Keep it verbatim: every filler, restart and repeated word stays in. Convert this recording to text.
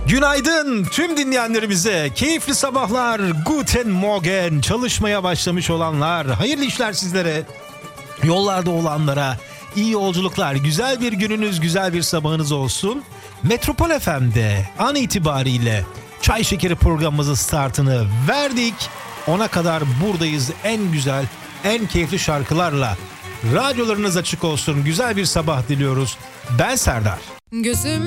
Günaydın tüm dinleyenlerimize. Keyifli sabahlar. Guten Morgen. Çalışmaya başlamış olanlar. Hayırlı işler sizlere. Yollarda olanlara iyi yolculuklar. Güzel bir gününüz, güzel bir sabahınız olsun. Metropol F M'de an itibariyle Çay Şekeri programımızın startını verdik. Ona kadar buradayız en güzel, en keyifli şarkılarla. Radyolarınız açık olsun. Güzel bir sabah diliyoruz. Ben Serdar. Gözüm